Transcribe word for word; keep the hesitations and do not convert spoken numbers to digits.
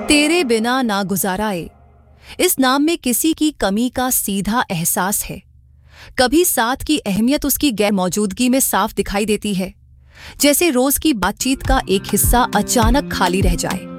तेरे बिना ना गुजाराए। इस नाम में किसी की कमी का सीधा एहसास है। कभी साथ की अहमियत उसकी गैर मौजूदगी में साफ दिखाई देती है, जैसे रोज की बातचीत का एक हिस्सा अचानक खाली रह जाए।